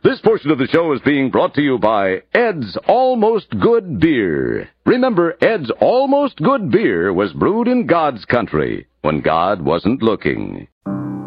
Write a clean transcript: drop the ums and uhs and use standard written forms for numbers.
This portion of the show is being brought to you by Ed's Almost Good Beer. Remember, Ed's Almost Good Beer was brewed in God's country when God wasn't looking.